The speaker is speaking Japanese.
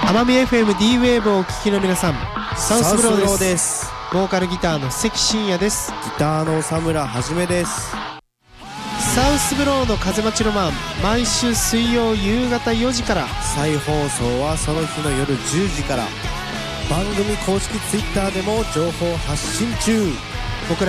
奄美 FM-D ウェーブをお聞きの皆さん、サウスブローです。ボーカルギターの関真也です。 ギターの佐村はじめです。 サウスブローの風待ちロマン、毎週水曜夕方4時から、 再放送はその日の夜10時から、番組公式ツイッターでも情報発信中。